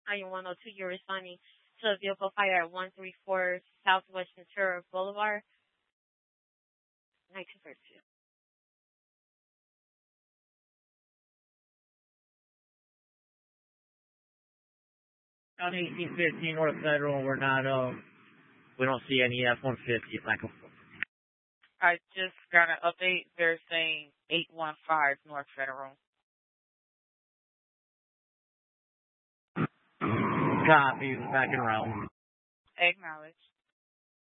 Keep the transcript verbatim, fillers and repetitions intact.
Iron one oh two, you're responding to a vehicle fire at one three four Southwest Ventura Boulevard, nineteen thirty-two. On eighteen fifteen North Federal, we're not, uh, we don't see any F one fifty. Like a... I just got an update. They're saying eight one five North Federal. Copy, back in route. Acknowledge.